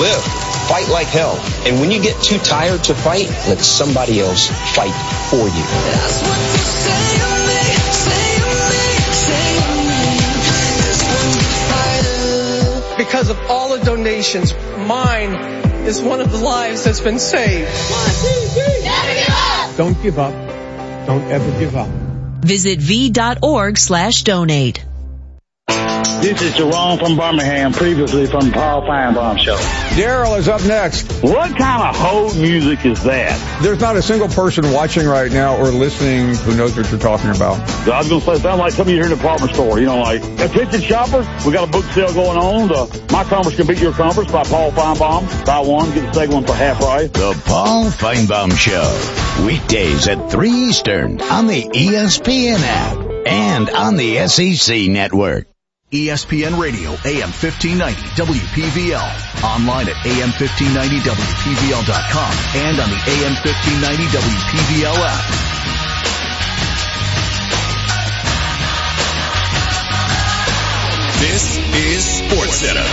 live. Fight like hell. And when you get too tired to fight, let somebody else fight for you. That's what you say to me, say to me, say to me. Because of all the donations, mine is one of the lives that's been saved. 1, 2, 3. Never give up. Don't give up. Don't ever give up. Visit v.org/donate. This is Jerome from Birmingham, previously from the Paul Feinbaum Show. Daryl is up next. What kind of hold music is that? There's not a single person watching right now or listening who knows what you're talking about. I was going to say, it sounds like some of you here in the department store. You know, like, attention shoppers, we got a book sale going on. My Conference Can Beat Your Conference by Paul Feinbaum. Buy one, get the second one for half price. The Paul Feinbaum Show. Weekdays at 3 Eastern on the ESPN app and on the SEC network. ESPN Radio, AM 1590, WPVL. Online at AM1590WPVL.com and on the AM 1590 WPVL app. This is SportsCenter.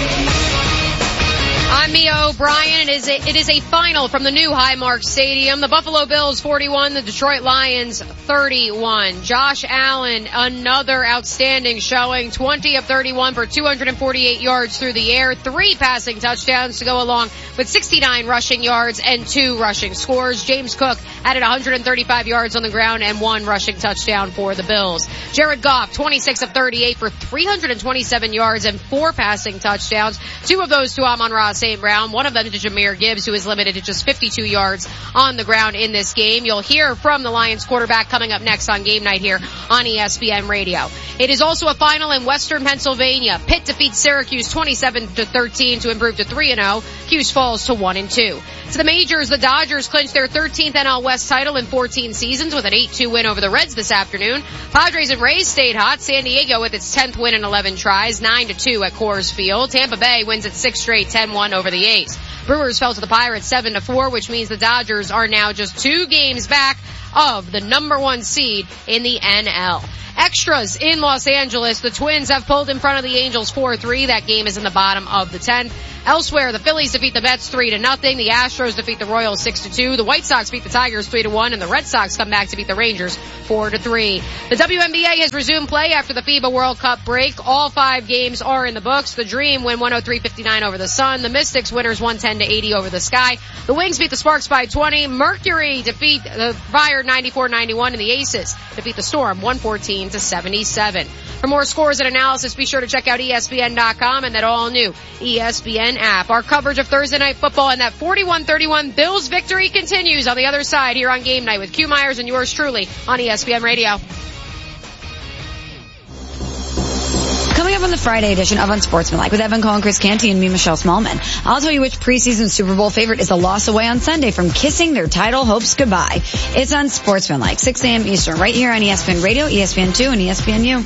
I'm Mia O'Brien. It is a final from the new Highmark Stadium. The Buffalo Bills 41, the Detroit Lions 31. Josh Allen, another outstanding showing, 20 of 31 for 248 yards through the air, 3 passing touchdowns to go along with 69 rushing yards and 2 rushing scores. James Cook added 135 yards on the ground and 1 rushing touchdown for the Bills. Jared Goff, 26 of 38 for 327 yards and 4 passing touchdowns. 2 of those to Amon-Ra St. Brown, one of them to Jahmyr Gibbs, who is limited to just 52 yards on the ground in this game. You'll hear from the Lions quarterback coming up next on Game Night here on ESPN Radio. It is also a final in Western Pennsylvania. Pitt defeats Syracuse 27-13 to improve to 3-0. Cuse falls to 1-2. To the majors, the Dodgers clinched their 13th NL West title in 14 seasons with an 8-2 win over the Reds this afternoon. Padres and Rays stayed hot. San Diego with its 10th win in 11 tries, 9-2 at Coors Field. Tampa Bay wins its 6th straight, 10-1 over the A's. Brewers fell to the Pirates 7-4, which means the Dodgers are now just 2 games back of the number 1 seed in the NL. Extras in Los Angeles. The Twins have pulled in front of the Angels 4-3. That game is in the bottom of the 10th. Elsewhere, the Phillies defeat the Mets 3-0. The Astros defeat the Royals 6-2. The White Sox beat the Tigers 3-1, and the Red Sox come back to beat the Rangers 4-3. The WNBA has resumed play after the FIBA World Cup break. All 5 games are in the books. The Dream win 103-59 over the Sun. The Mystics winners 110-80 over the Sky. The Wings beat the Sparks by 20. Mercury defeat the Fire 94-91, and the Aces defeat the Storm 114-77. For more scores and analysis, be sure to check out ESPN.com and that all-new ESPN app. Our coverage of Thursday Night Football and that 41-31 Bills victory continues on the other side here on Game Night with Q Myers and yours truly on ESPN Radio. Coming up on the Friday edition of Unsportsmanlike with Evan Cohen, Chris Canty, and me, Michelle Smallman. I'll tell you which preseason Super Bowl favorite is a loss away on Sunday from kissing their title hopes goodbye. It's Unsportsmanlike, 6 a.m. Eastern, right here on ESPN Radio, ESPN2, and ESPNU.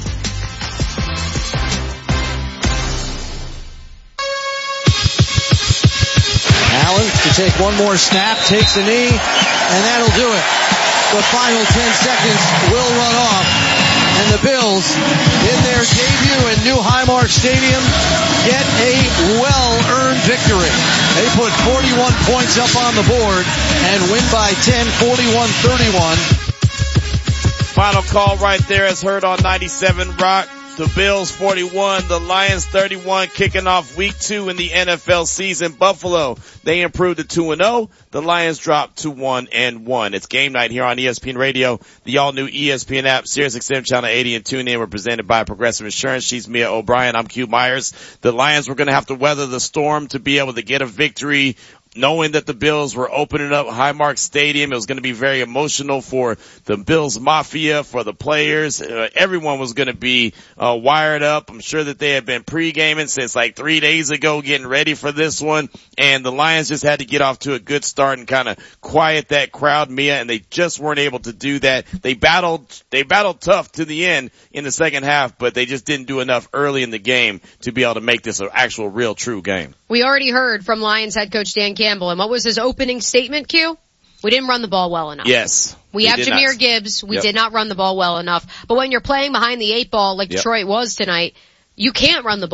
Allen to take one more snap, takes a knee, and that'll do it. The final 10 seconds will run off, and the Bills, in their debut in new Highmark Stadium, get a well-earned victory. They put 41 points up on the board and win by 10, 41-31. Final call right there as heard on 97 Rock. The Bills 41, the Lions 31, kicking off week 2 in the NFL season. Buffalo, they improved to 2-0. The Lions dropped to 1-1. It's Game Night here on ESPN Radio, the all-new ESPN app, SiriusXM Channel 80 and TuneIn. We're presented by Progressive Insurance. She's Mia O'Brien. I'm Q Myers. The Lions were going to have to weather the storm to be able to get a victory, knowing that the Bills were opening up Highmark Stadium. It was going to be very emotional for the Bills Mafia, for the players. Everyone was going to be wired up. I'm sure that they had been pre-gaming since like 3 days ago, getting ready for this one. And the Lions just had to get off to a good start and kind of quiet that crowd, Mia, and they just weren't able to do that. They battled tough to the end in the second half, but they just didn't do enough early in the game to be able to make this an actual real true game. We already heard from Lions head coach Dan Campbell, and what was his opening statement, Q? We didn't run the ball well enough. Yes. We have Jahmyr Gibbs. We did not run the ball well enough. But when you're playing behind the 8 ball like Detroit was tonight, you can't run the ball.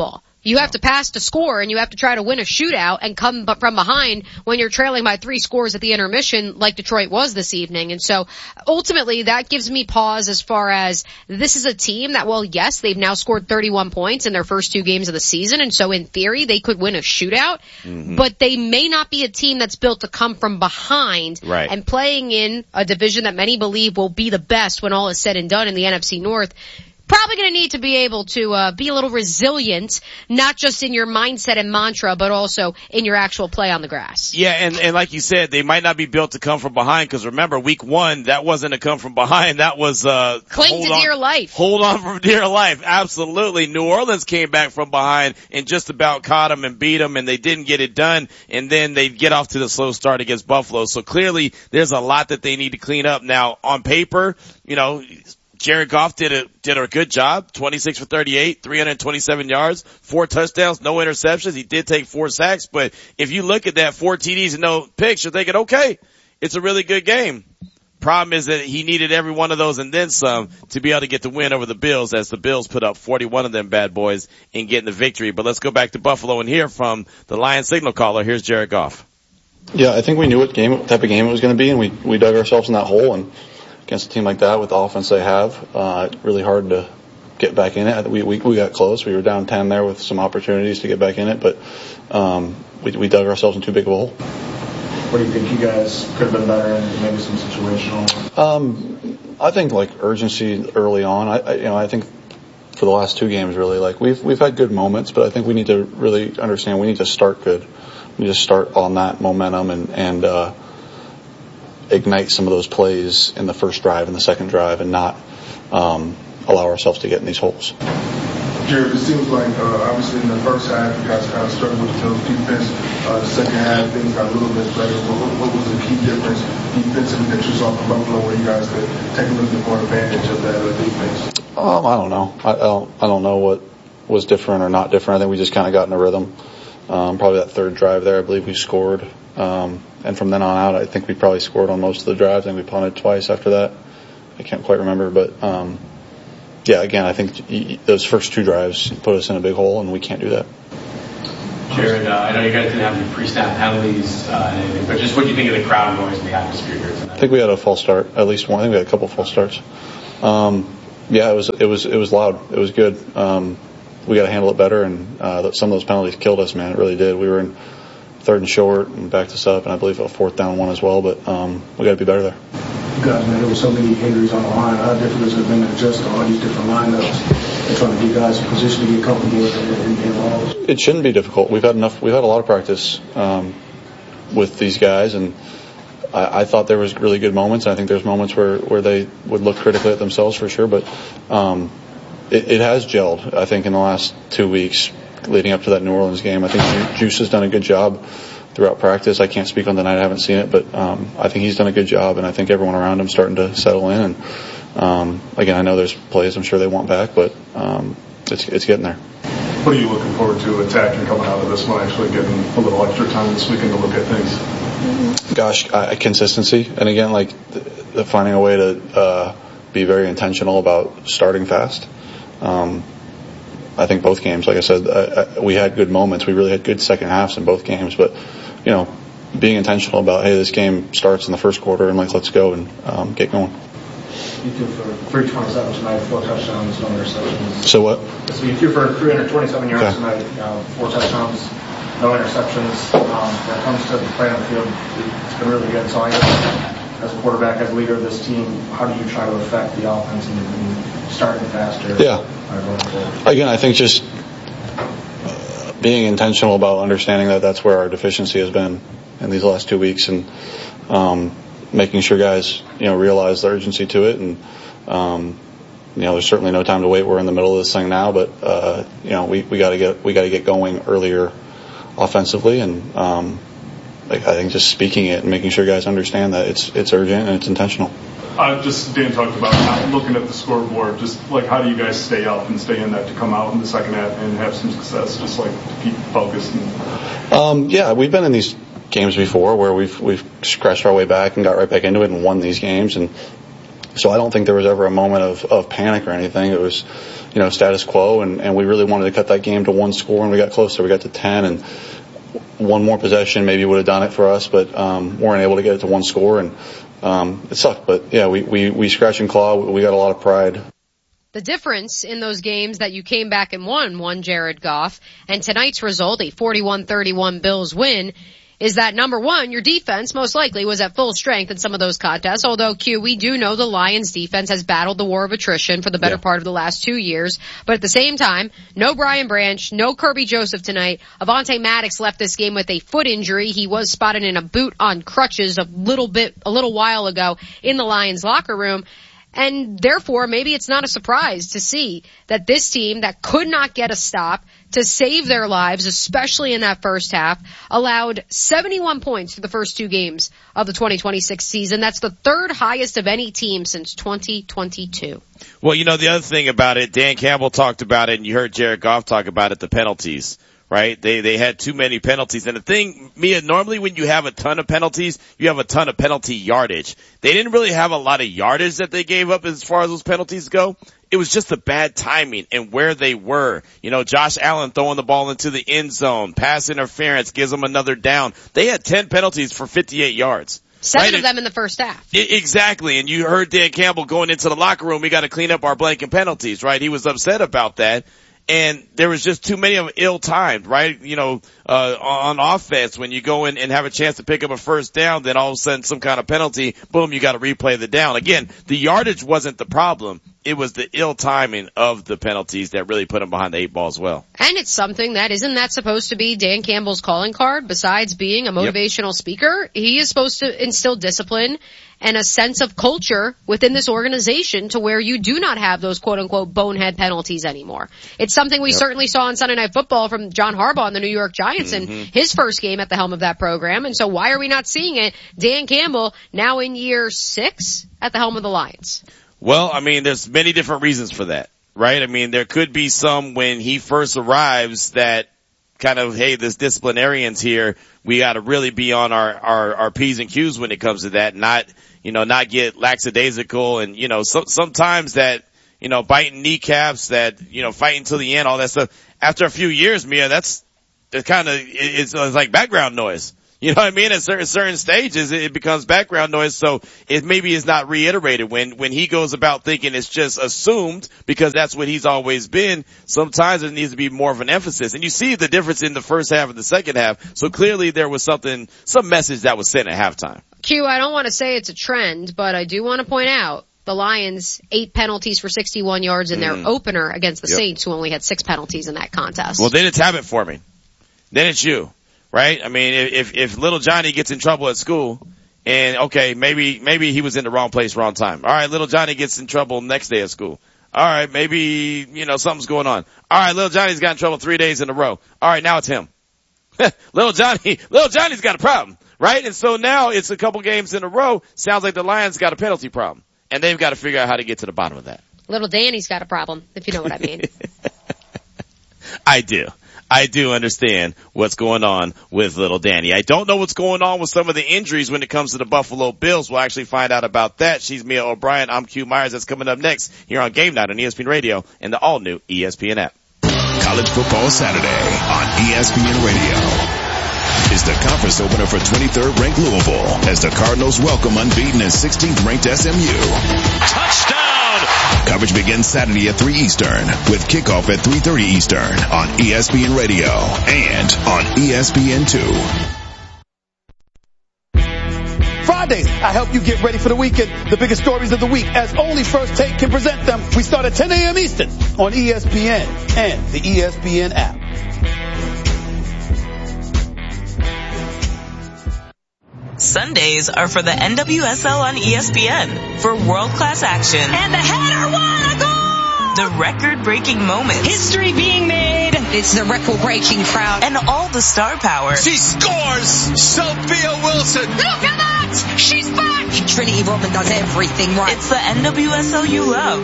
You have to pass to score, and you have to try to win a shootout and come from behind when you're trailing by 3 scores at the intermission like Detroit was this evening. And so ultimately that gives me pause as far as this is a team that, well, yes, they've now scored 31 points in their first 2 games of the season. And so in theory, they could win a shootout, but they may not be a team that's built to come from behind and playing in a division that many believe will be the best when all is said and done in the NFC North. Probably going to need to be able to be a little resilient, not just in your mindset and mantra, but also in your actual play on the grass. Yeah, and like you said, they might not be built to come from behind, because remember, week 1, that wasn't a come from behind. That was cling to dear life. Hold on for dear life. Absolutely. New Orleans came back from behind and just about caught them and beat them, and they didn't get it done, and then they get off to the slow start against Buffalo. So clearly, there's a lot that they need to clean up. Now, on paper, Jared Goff did a good job, 26 for 38, 327 yards, 4 touchdowns, no interceptions. He did take 4 sacks, but if you look at that, 4 TDs and no picks, you're thinking, okay, it's a really good game. Problem is that he needed every one of those and then some to be able to get the win over the Bills, as the Bills put up 41 of them bad boys in getting the victory. But let's go back to Buffalo and hear from the Lions signal caller. Here's Jared Goff. Yeah, I think we knew what type of game it was going to be, and we dug ourselves in that hole, and against a team like that with the offense they have, really hard to get back in it. We got close. We were down 10 there with some opportunities to get back in it, but we dug ourselves in too big of a hole. What do you think you guys could have been better in, maybe some situational? I think like urgency early on. I think for the last 2 games really, like we've had good moments, but I think we need to really understand we need to start good. We need to start on that momentum and ignite some of those plays in the first drive and the second drive, and not allow ourselves to get in these holes. Jared, it seems like obviously in the first half you guys kind of struggled with Bill's defense. The second half things got a little bit better. What was the key difference defensively that you saw from Buffalo where you guys could take a little bit more advantage of that defense? I don't know. I don't know what was different or not different. I think we just kind of got in a rhythm. Probably that third drive there, I believe we scored. And from then on out, I think we probably scored on most of the drives. I think we punted twice after that. I can't quite remember, but yeah, again, I think those first 2 drives put us in a big hole, and we can't do that. Jared, I know you guys didn't have any pre-snap penalties and anything, but just what do you think of the crowd noise and the atmosphere here tonight? I think we had a false start, at least one. I think we had a couple false starts. Yeah, it was loud. It was good. We got to handle it better, and some of those penalties killed us, man. It really did. We were in 3rd and short and backed us up, and I believe a 4th down 1 as well, but we got to be better there. You guys, man, there were so many injuries on the line. How difficult has it been to adjust to all these different lineups and trying to get guys in position to get comfortable in balls? It shouldn't be difficult. We've had a lot of practice with these guys, and I thought there was really good moments. I think there's moments where they would look critically at themselves for sure, but it has gelled, I think, in the last 2 weeks leading up to that New Orleans game. I think Juice has done a good job throughout practice. I can't speak on the night. I haven't seen it, but I think he's done a good job, and I think everyone around him starting to settle in. And again, I know there's plays I'm sure they want back, but it's getting there. What are you looking forward to attacking coming out of this one, actually getting a little extra time this weekend to look at things? Gosh, consistency. And again, like finding a way to be very intentional about starting fast. I think both games, like I said, we had good moments. We really had good second halves in both games, but being intentional about, hey, this game starts in the first quarter, and let's go and get going. You threw for 327 tonight, 4 touchdowns, no interceptions. So what? So you threw for 327 yards tonight, 4 touchdowns, no interceptions. When it comes to playing on the field, it's been really good. So I guess as a quarterback, as leader of this team, how do you try to affect the offense and starting faster? Yeah. Again, I think just being intentional about understanding that that's where our deficiency has been in these last 2 weeks, and making sure guys realize the urgency to it. And there's certainly no time to wait. We're in the middle of this thing now, but we got to get going earlier offensively, and I think just speaking it and making sure guys understand that it's urgent and it's intentional. Dan talked about looking at the scoreboard, just how do you guys stay up and stay in that to come out in the second half and have some success, just to keep focused? Yeah, we've been in these games before where we've scratched our way back and got right back into it and won these games, and So I don't think there was ever a moment of panic or anything. It was, status quo, and we really wanted to cut that game to one score, and we got closer. We got to 10, and one more possession maybe would have done it for us, but weren't able to get it to one score, and it sucked. But yeah, we scratch and claw. We got a lot of pride. The difference in those games that you came back and won Jared Goff, and tonight's result, a 41-31 Bills win, is that number one, your defense most likely was at full strength in some of those contests, although Q, we do know the Lions defense has battled the war of attrition for the better part of the last 2 years, but at the same time, no Brian Branch, no Kirby Joseph tonight. Avonte Maddox left this game with a foot injury. He was spotted in a boot on crutches a little while ago in the Lions locker room. And therefore, maybe it's not a surprise to see that this team that could not get a stop to save their lives, especially in that first half, allowed 71 points for the first 2 games of the 2026 season. That's the third highest of any team since 2022. Well, the other thing about it, Dan Campbell talked about it, and you heard Jared Goff talk about it, the penalties. Right? They had too many penalties. And the thing, Mia, normally when you have a ton of penalties, you have a ton of penalty yardage. They didn't really have a lot of yardage that they gave up as far as those penalties go. It was just the bad timing and where they were. Josh Allen throwing the ball into the end zone, pass interference gives them another down. They had 10 penalties for 58 yards. 7 of them in the first half. Exactly. And you heard Dan Campbell going into the locker room, we got to clean up our blanket penalties, right? He was upset about that. And there was just too many of them ill-timed, right? On offense, when you go in and have a chance to pick up a first down, then all of a sudden some kind of penalty, boom, you got to replay the down. Again, the yardage wasn't the problem. It was the ill timing of the penalties that really put them behind the 8 ball as well. And it's something that isn't that supposed to be Dan Campbell's calling card? Besides being a motivational speaker, he is supposed to instill discipline and a sense of culture within this organization to where you do not have those quote-unquote bonehead penalties anymore. It's something we certainly saw on Sunday Night Football from John Harbaugh and the New York Giants in his first game at the helm of that program. And so why are we not seeing it? Dan Campbell, now in year 6 at the helm of the Lions. Well, there's many different reasons for that, right? There could be some when he first arrives that kind of, hey, this disciplinarians here, we got to really be on our P's and Q's when it comes to that, not get lackadaisical and, sometimes that, biting kneecaps, that, fighting till the end, all that stuff. After a few years, Mia, it's like background noise. You know what I mean? At certain stages, it becomes background noise, so it maybe is not reiterated. When he goes about thinking it's just assumed because that's what he's always been, sometimes there needs to be more of an emphasis. And you see the difference in the first half and the second half, so clearly there was some message that was sent at halftime. Q, I don't want to say it's a trend, but I do want to point out the Lions, 8 penalties for 61 yards in their opener against the Saints, who only had 6 penalties in that contest. Well, then it's habit forming. Then it's you. Right? If little Johnny gets in trouble at school, and okay, maybe he was in the wrong place, wrong time. All right, little Johnny gets in trouble next day at school. All right, maybe, something's going on. All right, little Johnny's got in trouble 3 days in a row. All right, now it's him. Little Johnny's got a problem, right? And so now it's a couple games in a row. Sounds like the Lions got a penalty problem, and they've got to figure out how to get to the bottom of that. Little Danny's got a problem, if you know what I mean. I do understand what's going on with little Danny. I don't know what's going on with some of the injuries when it comes to the Buffalo Bills. We'll actually find out about that. She's Mia O'Brien. I'm Q Myers. That's coming up next here on Game Night on ESPN Radio and the all-new ESPN app. College Football Saturday on ESPN Radio is the conference opener for 23rd ranked Louisville as the Cardinals welcome unbeaten and 16th ranked SMU. Touchdown! Coverage begins Saturday at 3 Eastern with kickoff at 3:30 Eastern on ESPN Radio and on ESPN2. Fridays, I help you get ready for the weekend. The biggest stories of the week, as only First Take can present them. We start at 10 a.m. Eastern on ESPN and the ESPN app. Sundays are for the NWSL on ESPN for world-class action. And the header won a goal! The record-breaking moments. History being made. It's the record-breaking crowd. And all the star power. She scores! Sophia Wilson! Look at that! She's back! Trinity Rodman does everything right. It's the NWSL you love.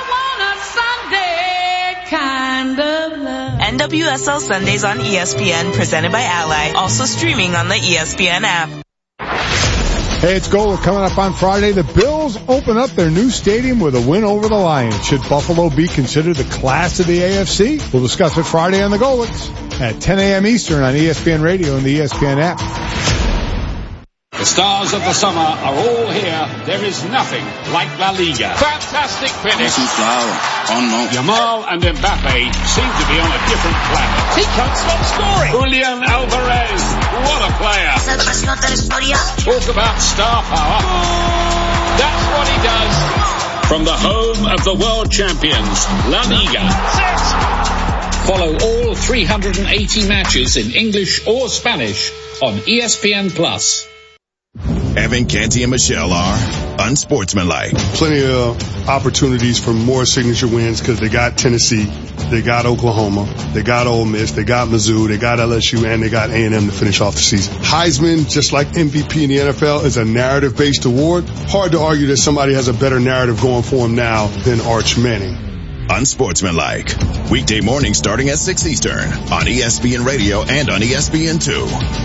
I want a Sunday kind of love. NWSL Sundays on ESPN, presented by Ally. Also streaming on the ESPN app. Hey, it's Golic coming up on Friday. The Bills open up their new stadium with a win over the Lions. Should Buffalo be considered the class of the AFC? We'll discuss it Friday on the Golics at 10 a.m. Eastern on ESPN Radio and the ESPN app. The stars of the summer are all here. There is nothing like La Liga. Fantastic finish. Yamal and Mbappe seem to be on a different planet. He can't stop scoring. Julian Alvarez, what a player. Talk about star power. That's what he does. From the home of the world champions, La Liga. Follow all 380 matches in English or Spanish on ESPN+. Evan, Canty, and Michelle are unsportsmanlike. Plenty of opportunities for more signature wins because they got Tennessee, they got Oklahoma, they got Ole Miss, they got Mizzou, they got LSU, and they got A&M to finish off the season. Heisman, just like MVP in the NFL, is a narrative-based award. Hard to argue that somebody has a better narrative going for him now than Arch Manning. Unsportsmanlike. Weekday morning starting at 6 Eastern on ESPN Radio and on ESPN2.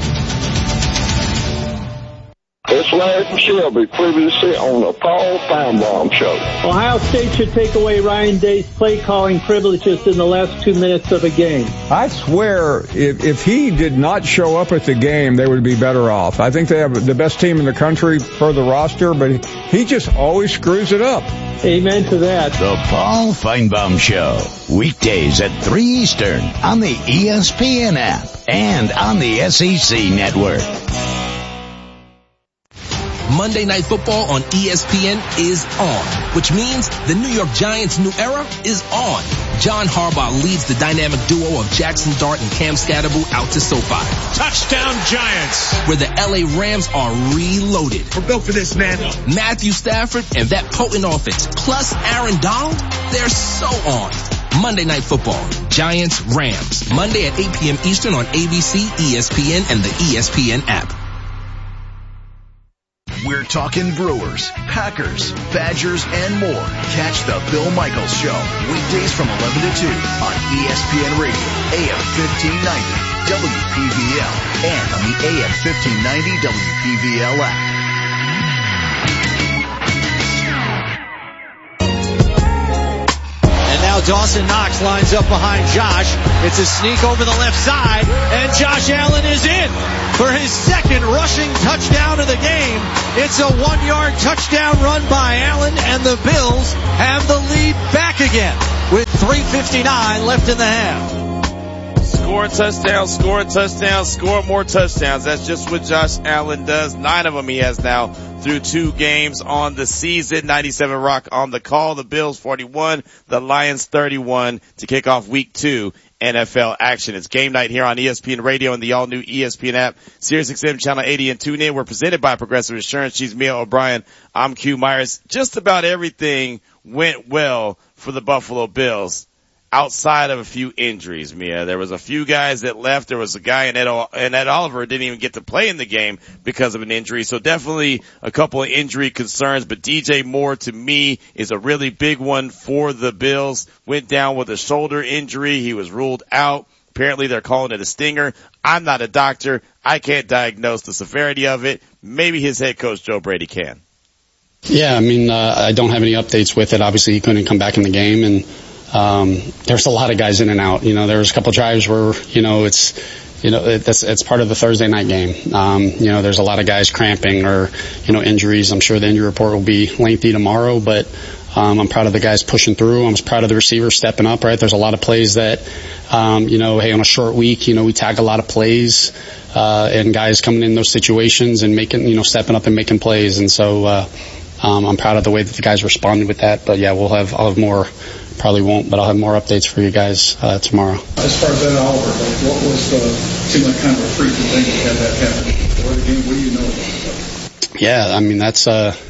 It's Larry from Shelby, previously on the Paul Feinbaum Show. Ohio State should take away Ryan Day's play calling privileges in the last 2 minutes of a game. I swear, if he did not show up at the game, they would be better off. I think they have the best team in the country for the roster, but he just always screws it up. Amen to that. The Paul Feinbaum Show, weekdays at 3 Eastern on the ESPN app and on the SEC Network. Monday Night Football on ESPN is on, which means the New York Giants' new era is on. John Harbaugh leads the dynamic duo of Jackson Dart and Cam Scatterbo out to SoFi. Touchdown Giants! Where the LA Rams are reloaded. We're built for this, man. Matthew Stafford and that potent offense, plus Aaron Donald, they're so on. Monday Night Football, Giants, Rams. Monday at 8 p.m. Eastern on ABC, ESPN, and the ESPN app. We're talking Brewers, Packers, Badgers, and more. Catch the Bill Michaels Show, weekdays from 11 to 2 on ESPN Radio, AM 1590, WPVL, and on the AM 1590 WPVL app. And now Dawson Knox lines up behind Josh. It's a sneak over the left side, and Josh Allen is in for his second rushing touchdown of the game. It's a 1-yard touchdown run by Allen, and the Bills have the lead back again with 3:59 left in the half. Score touchdowns, score touchdowns, score more touchdowns. That's just what Josh Allen does. 9 of them he has now through 2 games on the season. 97 Rock on the call. The Bills 41, the Lions 31 to kick off week 2 NFL action. It's game night here on ESPN Radio and the all-new ESPN app. SiriusXM Channel 80 and tune in. We're presented by Progressive Insurance. She's Mia O'Brien. I'm Q Myers. Just about everything went well for the Buffalo Bills outside of a few injuries, Mia. There was a few guys that left. There was a guy in Ed Oliver who didn't even get to play in the game because of an injury. So definitely a couple of injury concerns, but DJ Moore to me is a really big one for the Bills. Went down with a shoulder injury. He was ruled out. Apparently they're calling it a stinger. I'm not a doctor. I can't diagnose the severity of it. Maybe his head coach Joe Brady can. Yeah, I mean, I don't have any updates with it. Obviously he couldn't come back in the game, and there's a lot of guys in and out. You know, there was a couple drives where, it's part of the Thursday night game. There's a lot of guys cramping or, injuries. I'm sure the injury report will be lengthy tomorrow, but, I'm proud of the guys pushing through. I'm proud of the receivers stepping up, right? There's a lot of plays that, hey, on a short week, we tag a lot of plays, and guys coming in those situations and making, stepping up and making plays. And so, I'm proud of the way that the guys responded with that. But yeah, I'll have more. Probably won't, but I'll have more updates for you guys tomorrow. As far as Ed Oliver, what was seemed like kind of a freaky thing to have that happen before the game? What do you know about that? Yeah, I mean that's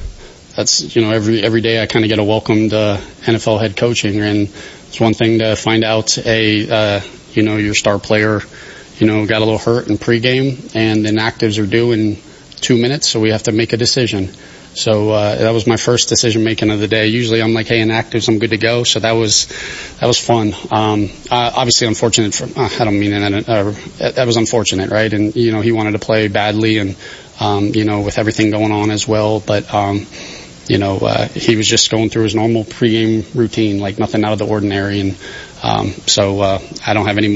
every day I kind of get a welcome to NFL head coaching, and it's one thing to find out your star player got a little hurt in pregame, and then actives are due in 2 minutes, so we have to make a decision. So that was my first decision making of the day. Usually I'm like, hey, inactives, I'm good to go. So that was fun. Obviously unfortunate I don't mean that was unfortunate, right? And he wanted to play badly, and with everything going on as well, but he was just going through his normal pregame routine, like nothing out of the ordinary. And so I don't have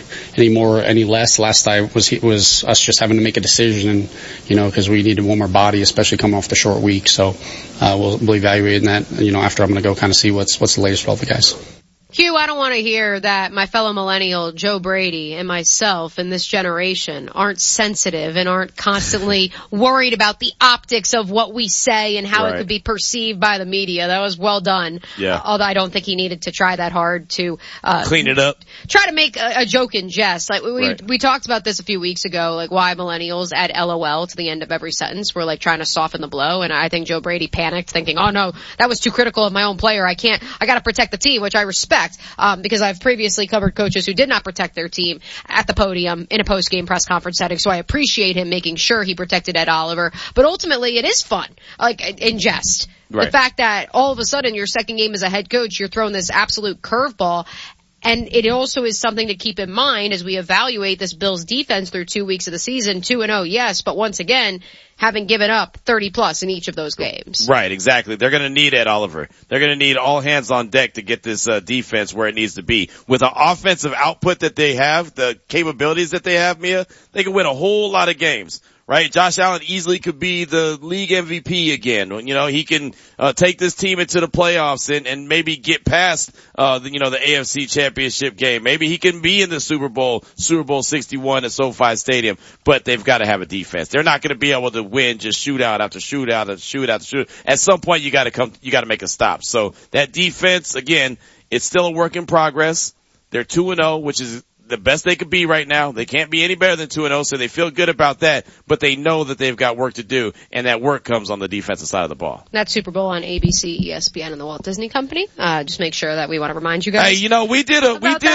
any less. Last I was us just having to make a decision, because we need to warm our body, especially coming off the short week. So we'll evaluate that. After I'm going to go kind of see what's the latest for all the guys. Q, I don't want to hear that my fellow millennial Joe Brady and myself and this generation aren't sensitive and aren't constantly worried about the optics of what we say and how it could be perceived by the media. That was well done. Yeah. Although I don't think he needed to try that hard to clean it up. Try to make a joke in jest. Like we talked about this a few weeks ago, like why millennials add LOL to the end of every sentence. We're like trying to soften the blow, and I think Joe Brady panicked thinking, oh no, that was too critical of my own player. I gotta protect the team, which I respect. Because I've previously covered coaches who did not protect their team at the podium in a post-game press conference setting, so I appreciate him making sure he protected Ed Oliver. But ultimately, it is fun, like in jest. Right. The fact that all of a sudden your second game as a head coach, you're throwing this absolute curveball. And it also is something to keep in mind as we evaluate this Bills defense through 2 weeks of the season. 2-0, yes, but once again, having given up 30 plus in each of those games. Right, exactly. They're going to need Ed Oliver. They're going to need all hands on deck to get this defense where it needs to be. With the offensive output that they have, the capabilities that they have, Mia, they can win a whole lot of games. Right? Josh Allen easily could be the league MVP again. He can take this team into the playoffs and maybe get past the AFC Championship game. Maybe he can be in the Super Bowl 61 at SoFi Stadium. But they've got to have a defense. They're not going to be able to win just shootout after shootout after shootout after shootout. At some point you got to make a stop. So that defense, again, it's still a work in progress. They're 2-0, which is the best they could be right now. They can't be any better than 2-0, so they feel good about that, but they know that they've got work to do, and that work comes on the defensive side of the ball. That Super Bowl on ABC, ESPN, and the Walt Disney Company. Just make sure that we want to remind you guys. Hey, we did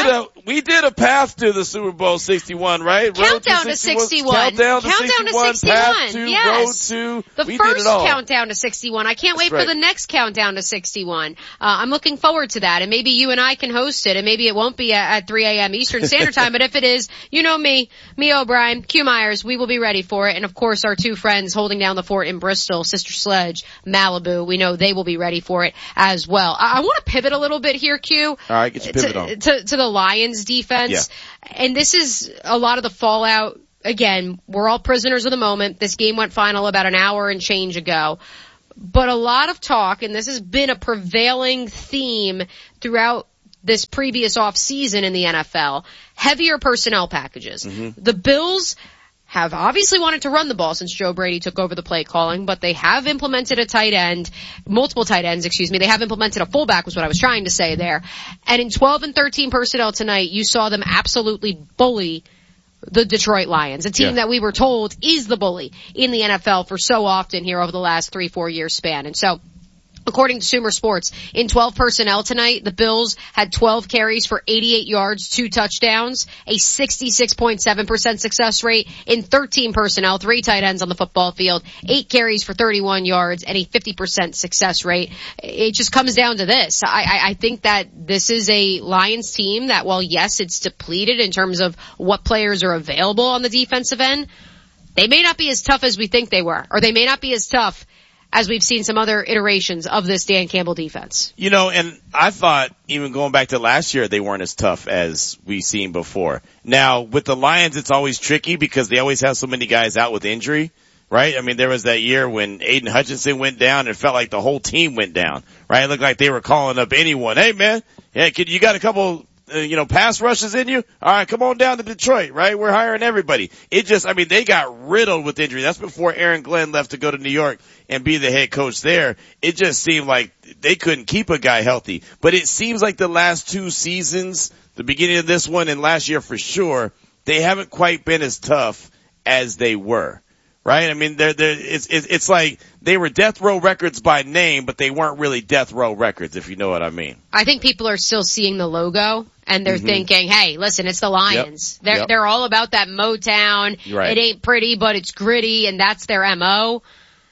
a path to the Super Bowl 61, right? Countdown to 61. Countdown to 61. Path to, yes. road to. The first countdown to 61. I can't wait for the next countdown to 61. I'm looking forward to that, and maybe you and I can host it, and maybe it won't be at 3 a.m. Eastern Standard Time, but if it is, me O'Brien, Q Myers, we will be ready for it. And of course our two friends holding down the fort in Bristol, Sister Sledge, Malibu, we know they will be ready for it as well. I want to pivot a little bit here, Q. All right, get your pivot on. To the Lions defense. Yeah. And this is a lot of the fallout. Again, we're all prisoners of the moment. This game went final about an hour and change ago. But a lot of talk, and this has been a prevailing theme throughout this previous off season in the NFL, heavier personnel packages. Mm-hmm. The Bills have obviously wanted to run the ball since Joe Brady took over the play calling, but they have implemented multiple tight ends, They have implemented a fullback was what I was trying to say there. And in 12 and 13 personnel tonight, you saw them absolutely bully the Detroit Lions, a team that we were told is the bully in the NFL for so often here over the last 3-4 year span. And so, according to Sumer Sports, in 12 personnel tonight, the Bills had 12 carries for 88 yards, 2 touchdowns, a 66.7% success rate. In 13 personnel, 3 tight ends on the football field, 8 carries for 31 yards, and a 50% success rate. It just comes down to this. I think that this is a Lions team that, while yes, it's depleted in terms of what players are available on the defensive end, they may not be as tough as we think they were, or they may not be as tough as we've seen some other iterations of this Dan Campbell defense. And I thought even going back to last year, they weren't as tough as we've seen before. Now, with the Lions, it's always tricky because they always have so many guys out with injury, right? I mean, there was that year when Aiden Hutchinson went down and it felt like the whole team went down, right? It looked like they were calling up anyone. Hey, man, you got a couple pass rushes in you? All right, come on down to Detroit, right? We're hiring everybody. They got riddled with injury. That's before Aaron Glenn left to go to New York and be the head coach there. It just seemed like they couldn't keep a guy healthy. But it seems like the last 2 seasons, the beginning of this one and last year for sure, they haven't quite been as tough as they were. Right? I mean, it's like they were death row records by name, but they weren't really death row records, if you know what I mean. I think people are still seeing the logo and they're thinking, hey, listen, it's the Lions. They're all about that Motown. Right. It ain't pretty, but it's gritty, and that's their MO.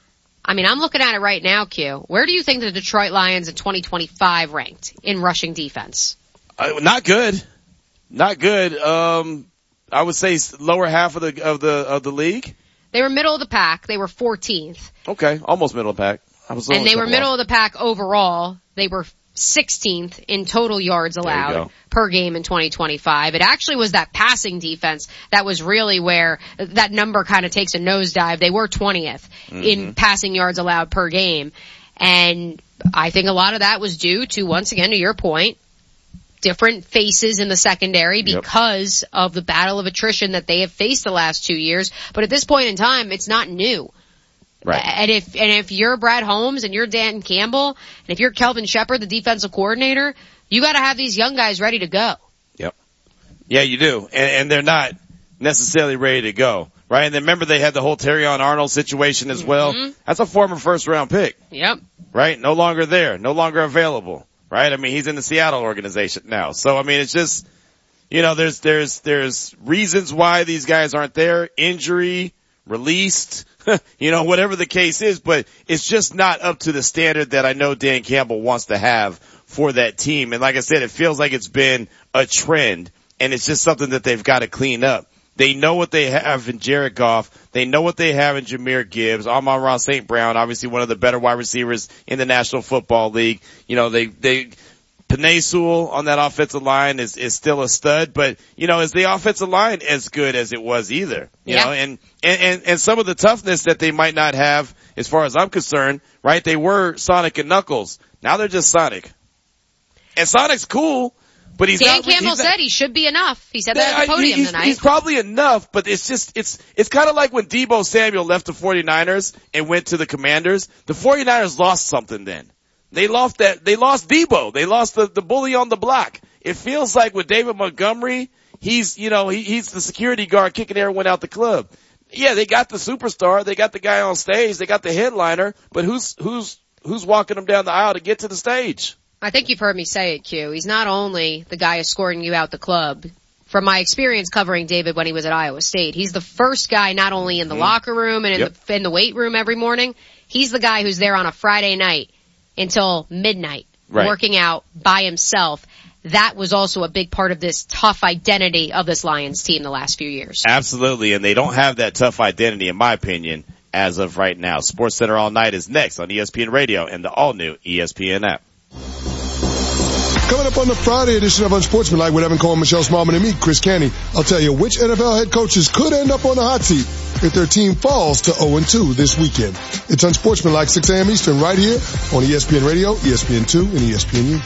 I mean, I'm looking at it right now, Q. Where do you think the Detroit Lions in 2025 ranked in rushing defense? Not good. Not good. I would say lower half of the league. They were middle of the pack. They were 14th. Okay, almost middle of the pack. And they were middle of the pack overall. They were 16th in total yards allowed per game in 2025. It actually was that passing defense that was really where that number kind of takes a nosedive. They were 20th in passing yards allowed per game. And I think a lot of that was due to, once again, to your point, different faces in the secondary because of the battle of attrition that they have faced the last 2 years. But at this point in time, it's not new. Right. And if you're Brad Holmes and you're Dan Campbell, and if you're Kelvin Shepard, the defensive coordinator, you got to have these young guys ready to go. Yep. Yeah, you do. And they're not necessarily ready to go. Right. And then remember they had the whole Terrion Arnold situation as well. That's a former first round pick. Yep. Right. No longer there. No longer available. Right. I mean, he's in the Seattle organization now. So, I mean, it's just, there's reasons why these guys aren't there. Injury, released, whatever the case is, but it's just not up to the standard that I know Dan Campbell wants to have for that team. And like I said, it feels like it's been a trend, and it's just something that they've got to clean up. They know what they have in Jared Goff. They know what they have in Jahmyr Gibbs. Amon-Ra St. Brown, obviously one of the better wide receivers in the National Football League. Penei Sewell on that offensive line is still a stud, but, is the offensive line as good as it was either? You know, and some of the toughness that they might not have, as far as I'm concerned, right? They were Sonic and Knuckles. Now they're just Sonic. And Sonic's cool, but Dan Campbell said he should be enough. He said that at the podium tonight. He's probably enough, but it's kind of like when Deebo Samuel left the 49ers and went to the Commanders. The 49ers lost something then. They lost Deebo. They lost the bully on the block. It feels like with David Montgomery, he's the security guard kicking everyone out the club. Yeah, they got the superstar. They got the guy on stage. They got the headliner, but who's walking them down the aisle to get to the stage? I think you've heard me say it, Q. He's not only the guy escorting you out the club. From my experience covering David when he was at Iowa State, he's the first guy not only in the locker room and in the weight room every morning, he's the guy who's there on a Friday night until midnight, working out by himself. That was also a big part of this tough identity of this Lions team the last few years. Absolutely, and they don't have that tough identity, in my opinion, as of right now. SportsCenter All Night is next on ESPN Radio and the all-new ESPN app. Coming up on the Friday edition of Unsportsmanlike with Evan Cohen, Michelle Smallman, and me, Chris Canty, I'll tell you which NFL head coaches could end up on the hot seat if their team falls to 0-2 this weekend. It's Unsportsmanlike, 6 a.m. Eastern, right here on ESPN Radio, ESPN2, and ESPNU.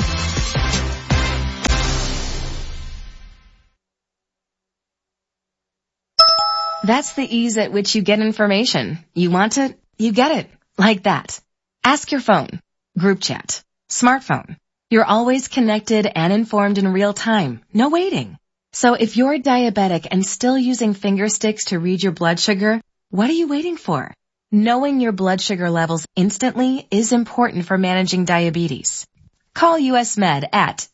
That's the ease at which you get information. You want it, you get it. Like that. Ask your phone. Group chat. Smartphone. You're always connected and informed in real time. No waiting. So if you're diabetic and still using finger sticks to read your blood sugar, what are you waiting for? Knowing your blood sugar levels instantly is important for managing diabetes. Call US Med at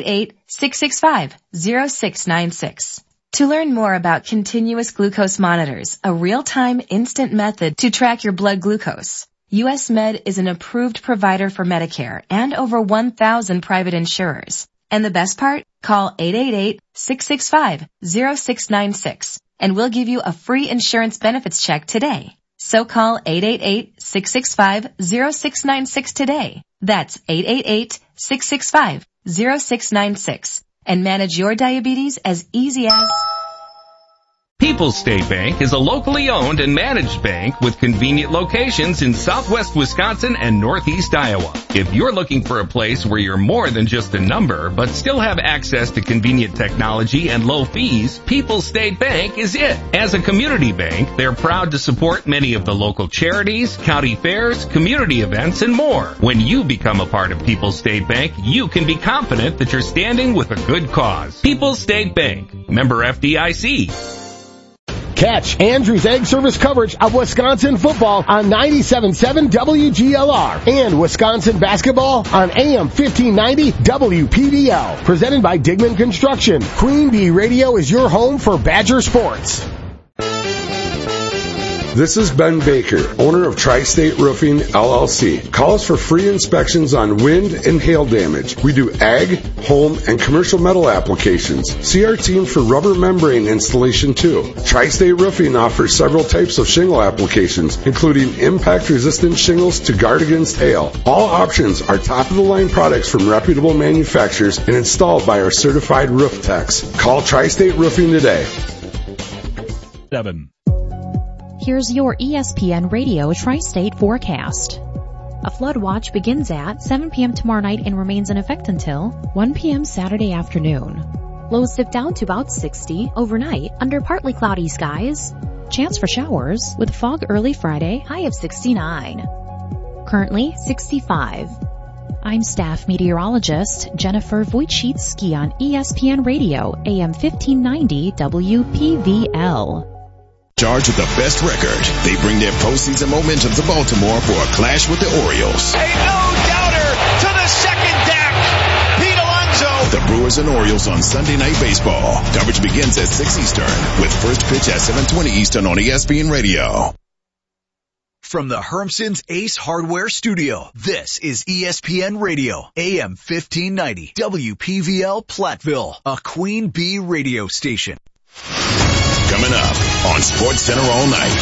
888-665-0696. To learn more about continuous glucose monitors, a real-time instant method to track your blood glucose. US Med is an approved provider for Medicare and over 1,000 private insurers. And the best part? Call 888-665-0696 and we'll give you a free insurance benefits check today. So call 888-665-0696 today. That's 888-665-0696 and manage your diabetes as easy as... People's State Bank is a locally owned and managed bank with convenient locations in southwest Wisconsin and northeast Iowa. If you're looking for a place where you're more than just a number, but still have access to convenient technology and low fees, People's State Bank is it. As a community bank, they're proud to support many of the local charities, county fairs, community events, and more. When you become a part of People's State Bank, you can be confident that you're standing with a good cause. People's State Bank, member FDIC. Catch Andrew's Egg Service coverage of Wisconsin football on 97.7 WGLR and Wisconsin basketball on AM 1590 WPDL. Presented by Digman Construction. Queen Bee Radio is your home for Badger sports. This is Ben Baker, owner of Tri-State Roofing, LLC. Call us for free inspections on wind and hail damage. We do ag, home, and commercial metal applications. See our team for rubber membrane installation too. Tri-State Roofing offers several types of shingle applications, including impact-resistant shingles to guard against hail. All options are top-of-the-line products from reputable manufacturers and installed by our certified roof techs. Call Tri-State Roofing today. 7. Here's your ESPN Radio Tri-State forecast. A flood watch begins at 7 p.m. tomorrow night and remains in effect until 1 p.m. Saturday afternoon. Lows dip down to about 60 overnight under partly cloudy skies. Chance for showers with fog early Friday, high of 69. Currently 65. I'm staff meteorologist Jennifer Wojcicki on ESPN Radio, AM 1590 WPVL. Charged with the best record, they bring their postseason momentum to Baltimore for a clash with the Orioles. A no-doubter to the second deck. Pete Alonso. The Brewers and Orioles on Sunday Night Baseball. Coverage begins at 6 Eastern with first pitch at 7:20 Eastern on ESPN Radio. From the Hermson's Ace Hardware Studio, this is ESPN Radio, AM 1590, WPVL Platteville, a Queen Bee radio station. Coming up on SportsCenter all night.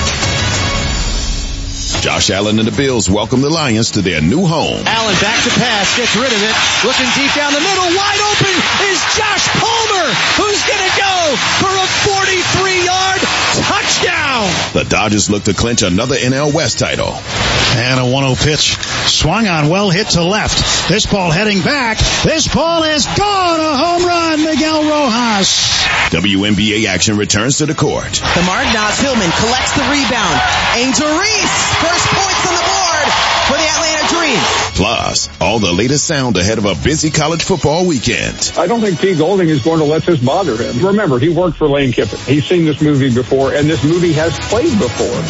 Josh Allen and the Bills welcome the Lions to their new home. Allen back to pass, gets rid of it, looking deep down the middle, wide open is Josh Palmer, who's gonna go for a 43-yard touchdown. The Dodgers look to clinch another NL West title. And a 1-0 pitch swung on, well hit to left. This ball heading back. This ball is gone. A home run, Miguel Rojas. WNBA action returns to the court. Demar Naz-Hillman collects the rebound. Angel Reese, first points on the board for the Atlanta Dream. Plus, all the latest sound ahead of a busy college football weekend. I don't think Pete Golding is going to let this bother him. Remember, he worked for Lane Kiffin. He's seen this movie before, and this movie has played before.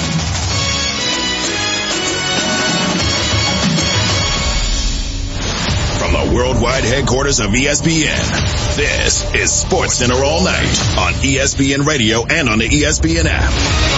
From the worldwide headquarters of ESPN, this is SportsCenter all night on ESPN Radio and on the ESPN app.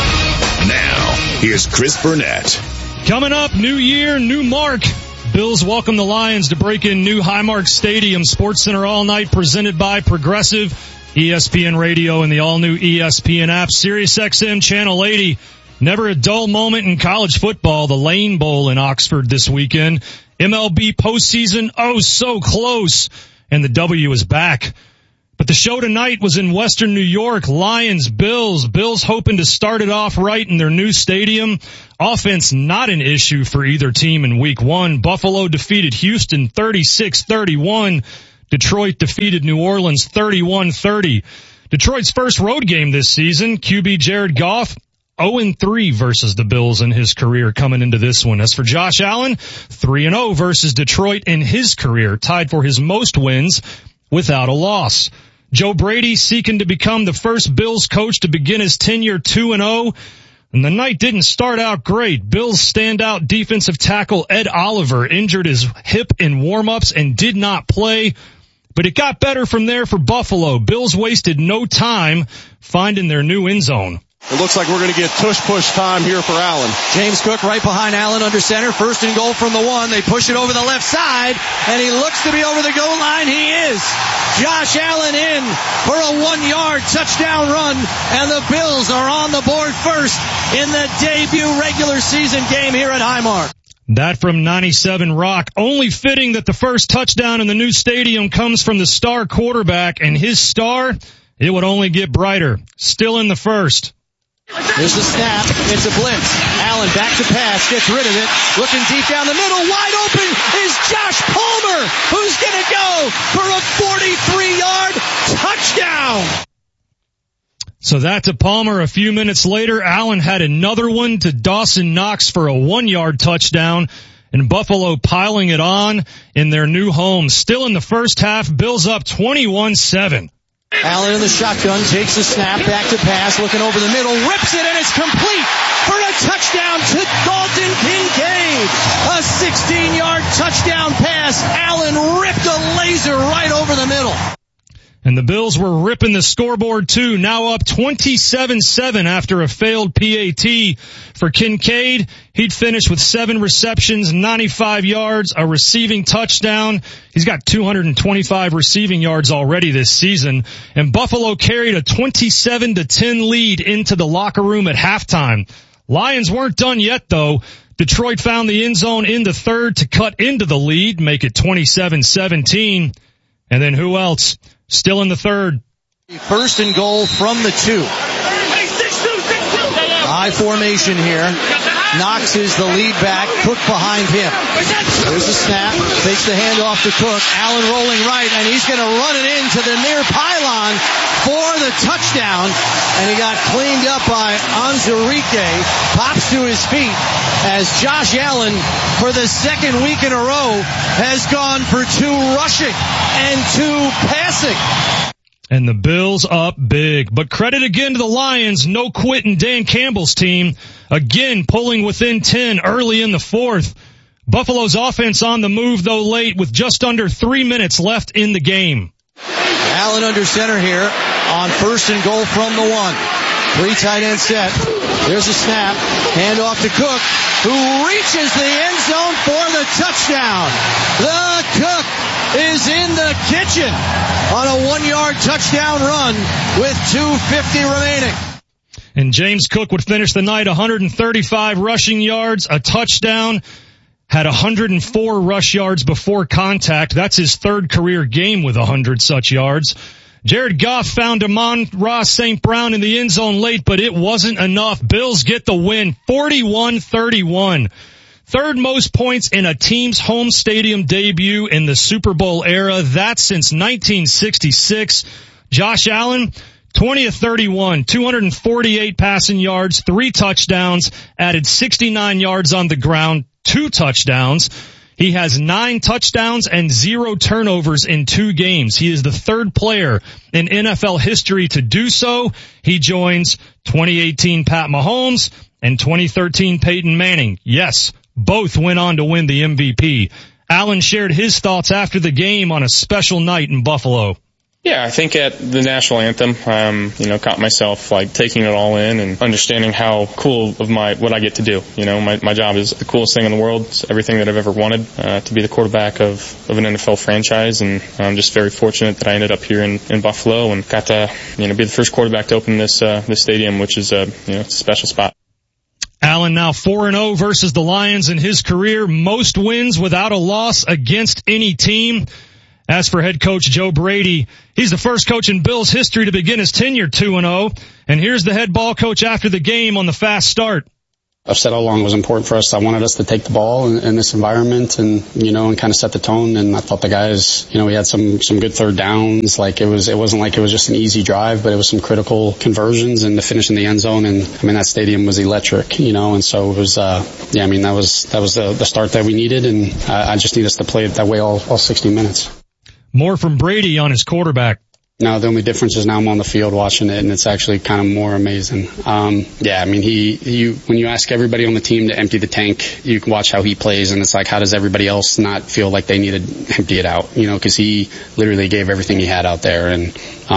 Now, here's Chris Burnett. Coming up, new year, new mark. Bills welcome the Lions to break in new Highmark Stadium. SportsCenter all night presented by Progressive, ESPN Radio and the all-new ESPN app. SiriusXM Channel 80. Never a dull moment in college football. The Lane Bowl in Oxford this weekend. MLB postseason, oh so close. And the W is back. But the show tonight was in Western New York. Lions, Bills. Bills hoping to start it off right in their new stadium. Offense not an issue for either team in week one. Buffalo defeated Houston 36-31. Detroit defeated New Orleans 31-30. Detroit's first road game this season. QB Jared Goff 0-3 versus the Bills in his career coming into this one. As for Josh Allen, 3-0 versus Detroit in his career, tied for his most wins without a loss. Joe Brady seeking to become the first Bills coach to begin his tenure 2-0. And the night didn't start out great. Bills standout defensive tackle Ed Oliver injured his hip in warm-ups and did not play. But it got better from there for Buffalo. Bills wasted no time finding their new end zone. It looks like we're going to get tush-push time here for Allen. James Cook right behind Allen under center. First and goal from the one. They push it over the left side, and he looks to be over the goal line. He is. Josh Allen in for a 1-yard touchdown run, and the Bills are on the board first in the debut regular season game here at Highmark. That from 97 Rock. Only fitting that the first touchdown in the new stadium comes from the star quarterback, and his star, it would only get brighter. Still in the first. There's the snap. It's a blitz. Allen back to pass. Gets rid of it. Looking deep down the middle. Wide open is Josh Palmer, who's going to go for a 43-yard touchdown. So that to Palmer. A few minutes later, Allen had another one to Dawson Knox for a 1-yard touchdown. And Buffalo piling it on in their new home. Still in the first half, Bills up 21-7. Allen in the shotgun, takes the snap, back to pass, looking over the middle, rips it, and it's complete for a touchdown to Dalton Kincaid. A 16-yard touchdown pass. Allen ripped a laser right over the middle. And the Bills were ripping the scoreboard too, now up 27-7 after a failed PAT for Kincaid. He'd finished with 7 receptions, 95 yards, a receiving touchdown. He's got 225 receiving yards already this season. And Buffalo carried a 27-10 lead into the locker room at halftime. Lions weren't done yet though. Detroit found the end zone in the third to cut into the lead, make it 27-17. And then who else? Still in the third. First and goal from the 2. High formation here. Knox is the lead back. Cook behind him. There's a snap. Takes the handoff to Cook. Allen rolling right, and he's going to run it into the near pylon for the touchdown. And he got cleaned up by Onwuzurike. Pops to his feet as Josh Allen, for the second week in a row, has gone for 2 rushing and 2 passing. And the Bills up big. But credit again to the Lions. No quitting Dan Campbell's team. Again pulling within 10 early in the fourth. Buffalo's offense on the move though late with just under 3 minutes left in the game. Allen under center here on first and goal from the 1. 3 tight end set. There's a snap. Hand off to Cook, who reaches the end zone for the touchdown. The Cook is in the kitchen on a 1-yard touchdown run with 2:50 remaining. And James Cook would finish the night 135 rushing yards, a touchdown, had 104 rush yards before contact. That's his 3rd career game with 100 such yards. Jared Goff found Amon-Ra St. Brown in the end zone late, but it wasn't enough. Bills get the win, 41-31. 3rd most points in a team's home stadium debut in the Super Bowl era. That's since 1966. Josh Allen, 20 of 31, 248 passing yards, 3 touchdowns, added 69 yards on the ground, 2 touchdowns. He has 9 touchdowns and 0 turnovers in 2 games. He is the 3rd player in NFL history to do so. He joins 2018 Pat Mahomes and 2013 Peyton Manning. Yes, both went on to win the MVP. Allen shared his thoughts after the game on a special night in Buffalo. Yeah, I think at the national anthem, caught myself taking it all in and understanding how cool of what I get to do. My job is the coolest thing in the world. It's everything that I've ever wanted, to be the quarterback of an NFL franchise. And I'm just very fortunate that I ended up here in Buffalo and got to, be the first quarterback to open this stadium, which is it's a special spot. Allen now 4-0 versus the Lions in his career. Most wins without a loss against any team. As for head coach Joe Brady, he's the first coach in Bills history to begin his tenure 2-0. And here's the head ball coach after the game on the fast start. I've said all along it was important for us. I wanted us to take the ball in this environment and kind of set the tone. And I thought the guys, we had some good third downs. It wasn't like it was just an easy drive, but it was some critical conversions and the finish in the end zone. And that stadium was electric, and so it was, that was the start that we needed. And I just need us to play it that way all 60 minutes. More from Brady on his quarterback. No, the only difference is now I'm on the field watching it, and it's actually kind of more amazing. when you ask everybody on the team to empty the tank, you can watch how he plays, and it's like, how does everybody else not feel like they need to empty it out? Because he literally gave everything he had out there, and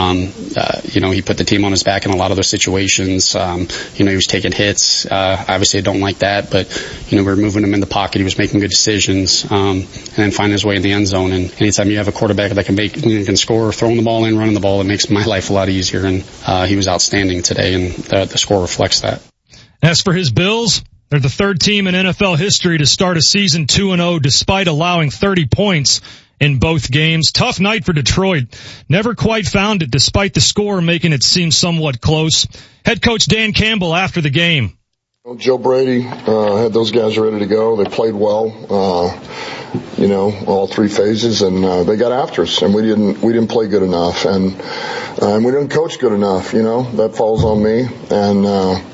he put the team on his back in a lot of those situations. He was taking hits. Obviously I don't like that, but, we were moving him in the pocket. He was making good decisions, and then finding his way in the end zone. And anytime you have a quarterback that can score, throwing the ball in, running the ball, it makes my life a lot easier. And, he was outstanding today, and the score reflects that. As for his Bills, they're the 3rd team in NFL history to start a season 2-0 despite allowing 30 points in both games. Tough night for Detroit. Never quite found it despite the score making it seem somewhat close. Head coach Dan Campbell after the game. Joe Brady had those guys ready to go. They played well, all 3 phases, and they got after us, and we didn't play good enough, and we didn't coach good enough. That falls on me, and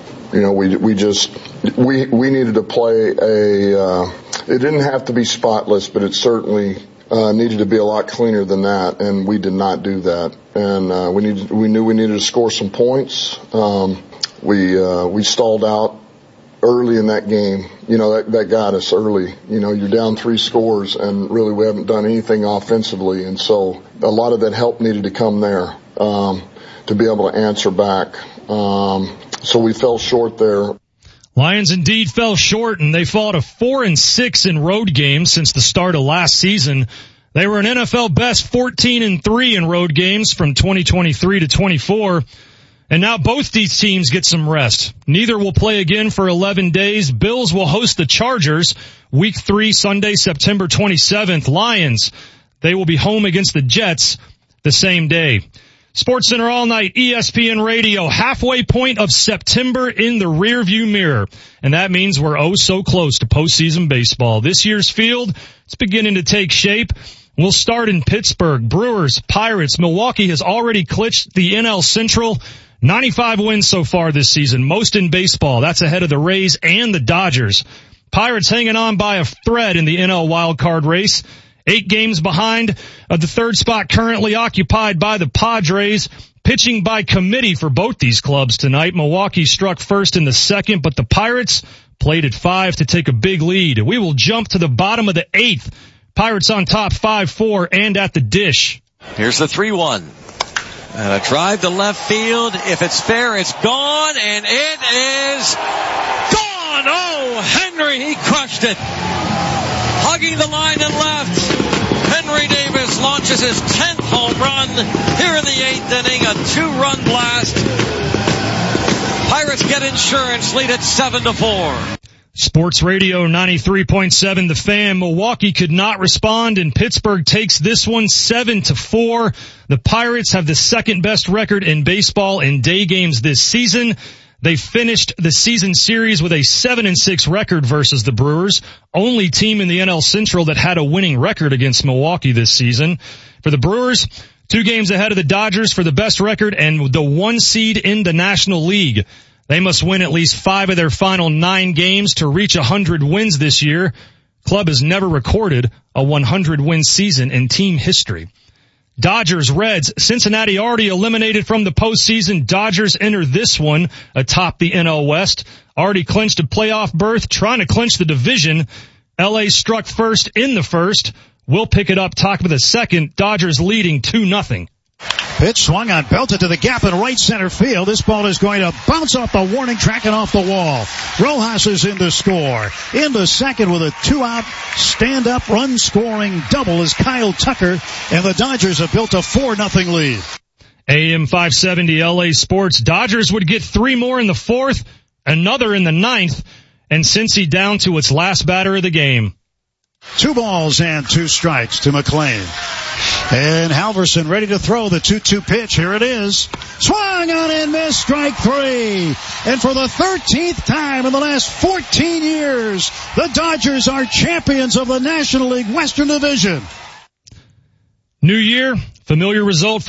we needed to play it didn't have to be spotless, but it certainly needed to be a lot cleaner than that, and we did not do that. And we knew we needed to score some points. We stalled out early in that game, that got us early. You're down 3 scores and really we haven't done anything offensively. And so a lot of that help needed to come there, to be able to answer back. So we fell short there. Lions indeed fell short, and they fought a 4-6 in road games since the start of last season. They were an NFL best 14-3 in road games from 2023 to 24. And now both these teams get some rest. Neither will play again for 11 days. Bills will host the Chargers week 3, Sunday, September 27th. Lions, they will be home against the Jets the same day. SportsCenter All Night, ESPN Radio, halfway point of September in the rearview mirror. And that means we're oh so close to postseason baseball. This year's field is beginning to take shape. We'll start in Pittsburgh. Brewers, Pirates. Milwaukee has already clinched the NL Central. 95 wins so far this season, most in baseball. That's ahead of the Rays and the Dodgers. Pirates hanging on by a thread in the NL wildcard race. 8 games behind the third spot currently occupied by the Padres. Pitching by committee for both these clubs tonight. Milwaukee struck first in the second, but the Pirates played at 5 to take a big lead. We will jump to the bottom of the 8th. Pirates on top 5-4 and at the dish. Here's the 3-1. And a drive to left field. If it's fair, it's gone, and it is gone! Oh, Henry, he crushed it. Hugging the line and left. Henry Davis launches his 10th home run here in the 8th inning, a 2-run blast. Pirates get insurance, lead at 7-4. Sports Radio 93.7 The Fan. Milwaukee could not respond, and Pittsburgh takes this one 7-4. The Pirates have the second best record in baseball in day games this season. They finished the season series with a 7-6 record versus the Brewers, only team in the NL Central that had a winning record against Milwaukee this season. For the Brewers, 2 games ahead of the Dodgers for the best record and the 1 seed in the National League. They must win at least 5 of their final 9 games to reach 100 wins this year. Club has never recorded a 100-win season in team history. Dodgers, Reds, Cincinnati already eliminated from the postseason. Dodgers enter this one atop the NL West. Already clinched a playoff berth, trying to clinch the division. LA struck first in the first. We'll pick it up top of the second. Dodgers leading 2-0. Pitch swung on, belted to the gap in right center field. This ball is going to bounce off the warning track and off the wall. Rojas is in to score. In the second with a 2-out stand-up run-scoring double is Kyle Tucker, and the Dodgers have built a 4-0 lead. AM 570 LA Sports. Dodgers would get 3 more in the 4th, another in the 9th, and Cincy down to its last batter of the game. 2 balls and 2 strikes to McClain. And Halverson ready to throw the 2-2 pitch. Here it is. Swung on and missed, strike 3. And for the 13th time in the last 14 years, the Dodgers are champions of the National League Western Division. New year, familiar result for